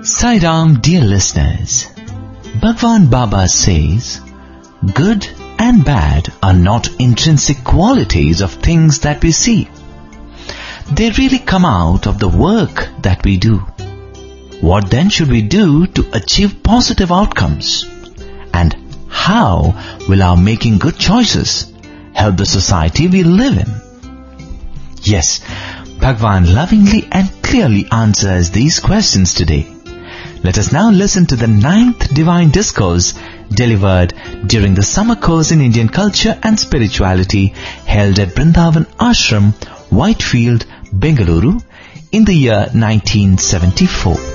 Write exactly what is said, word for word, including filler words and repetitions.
Sai Ram, dear listeners, Bhagwan Baba says, good and bad are not intrinsic qualities of things that we see. They really come out of the work that we do. What then should we do to achieve positive outcomes? And how will our making good choices help the society we live in? Yes, Bhagwan lovingly and clearly answers these questions today. Let us now listen to the ninth divine discourse delivered during the summer course in Indian culture and spirituality held at Brindavan Ashram, Whitefield, Bengaluru in the year nineteen seventy-four.